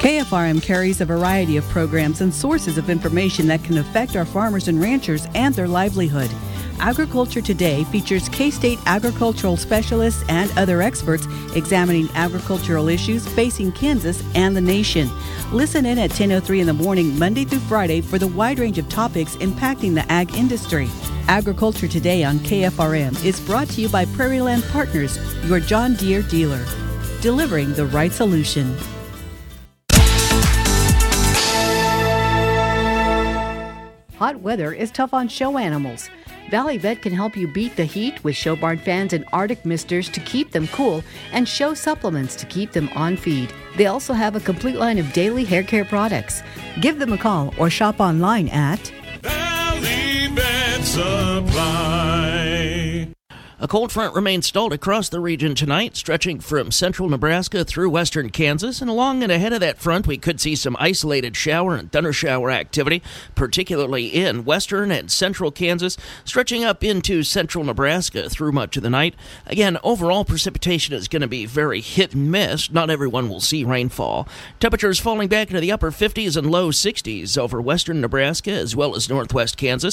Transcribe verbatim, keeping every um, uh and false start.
K F R M carries a variety of programs and sources of information that can affect our farmers and ranchers and their livelihood. Agriculture Today features K-State agricultural specialists and other experts examining agricultural issues facing Kansas and the nation. Listen in at ten oh three in the morning, Monday through Friday, for the wide range of topics impacting the ag industry. Agriculture Today on K F R M is brought to you by Prairie Land Partners, your John Deere dealer, delivering the right solution. Hot weather is tough on show animals. Valley Vet can help you beat the heat with show barn fans and Arctic misters to keep them cool and show supplements to keep them on feed. They also have a complete line of daily hair care products. Give them a call or shop online at Valley Vet Supply. A cold front remains stalled across the region tonight, stretching from central Nebraska through western Kansas. And along and ahead of that front, we could see some isolated shower and thundershower activity, particularly in western and central Kansas, stretching up into central Nebraska through much of the night. Again, overall precipitation is going to be very hit and miss. Not everyone will see rainfall. Temperatures falling back into the upper fifties and low sixties over western Nebraska as well as northwest Kansas.